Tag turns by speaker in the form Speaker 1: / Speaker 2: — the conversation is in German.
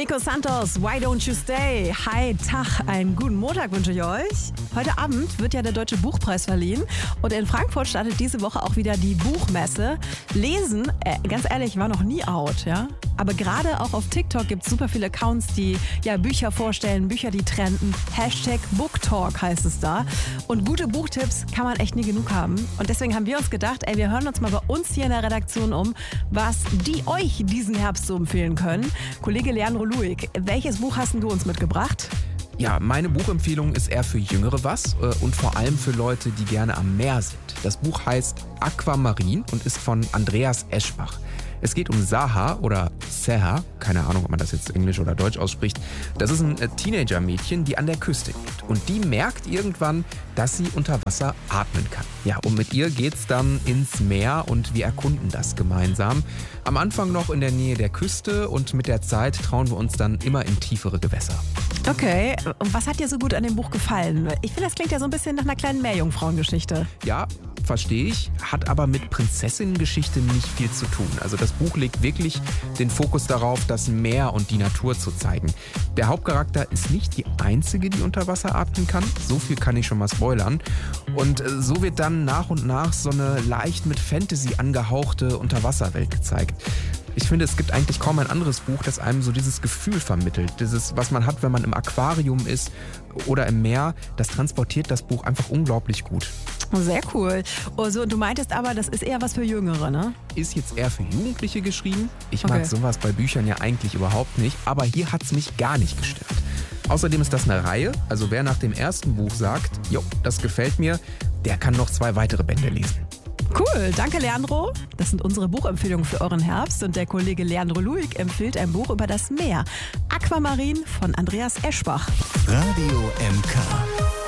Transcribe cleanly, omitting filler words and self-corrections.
Speaker 1: Nico Santos, Why Don't You Stay? Hi, Tag, einen guten Montag wünsche ich euch. Heute Abend wird ja der Deutsche Buchpreis verliehen und in Frankfurt startet diese Woche auch wieder die Buchmesse. Lesen, ganz ehrlich, war noch nie out, ja? Aber gerade auch auf TikTok gibt es super viele Accounts, die ja Bücher vorstellen, Bücher, die trenden. #BookTalk heißt es da. Und gute Buchtipps kann man echt nie genug haben. Und deswegen haben wir uns gedacht, wir hören uns mal bei uns hier in der Redaktion um, was die euch diesen Herbst so empfehlen können. Kollege Leandro Luig, welches Buch hast du uns mitgebracht?
Speaker 2: Ja, meine Buchempfehlung ist eher für Jüngere und vor allem für Leute, die gerne am Meer sind. Das Buch heißt Aquamarin und ist von Andreas Eschbach. Es geht um Saha oder Seha, keine Ahnung, ob man das jetzt Englisch oder Deutsch ausspricht. Das ist ein Teenager-Mädchen, die an der Küste lebt. Und die merkt irgendwann, dass sie unter Wasser atmen kann. Ja, und mit ihr geht's dann ins Meer und wir erkunden das gemeinsam. Am Anfang noch in der Nähe der Küste und mit der Zeit trauen wir uns dann immer in tiefere Gewässer.
Speaker 1: Okay, und was hat dir so gut an dem Buch gefallen? Ich finde, das klingt ja so ein bisschen nach einer kleinen Meerjungfrauengeschichte.
Speaker 2: Ja, verstehe ich, hat aber mit Prinzessinnengeschichte nicht viel zu tun. Also das Buch legt wirklich den Fokus darauf, das Meer und die Natur zu zeigen. Der Hauptcharakter ist nicht die einzige, die unter Wasser atmen kann. So viel kann ich schon mal spoilern. Und so wird dann nach und nach so eine leicht mit Fantasy angehauchte Unterwasserwelt gezeigt. Ich finde, es gibt eigentlich kaum ein anderes Buch, das einem so dieses Gefühl vermittelt. Dieses, was man hat, wenn man im Aquarium ist oder im Meer, das transportiert das Buch einfach unglaublich gut.
Speaker 1: Sehr cool. Also, du meintest aber, das ist eher was für Jüngere, ne?
Speaker 2: Ist jetzt eher für Jugendliche geschrieben. Ich mag sowas bei Büchern ja eigentlich überhaupt nicht, aber hier hat es mich gar nicht gestört. Außerdem ist das eine Reihe, also wer nach dem ersten Buch sagt, jo, das gefällt mir, der kann noch 2 weitere Bände lesen.
Speaker 1: Cool, danke Leandro. Das sind unsere Buchempfehlungen für euren Herbst und der Kollege Leandro Luig empfiehlt ein Buch über das Meer. Aquamarin von Andreas Eschbach.
Speaker 3: Radio MK.